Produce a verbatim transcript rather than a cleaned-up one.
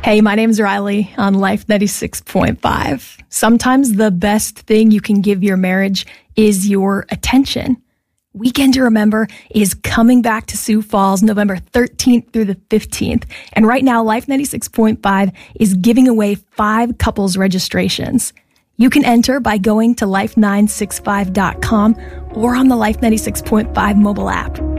Hey, my name's Riley on Life ninety-six point five. Sometimes the best thing you can give your marriage is your attention. Weekend to Remember is coming back to Sioux Falls November thirteenth through the fifteenth. And right now, Life ninety-six point five is giving away five couples registrations. You can enter by going to life nine six five dot com or on the Life ninety-six point five mobile app.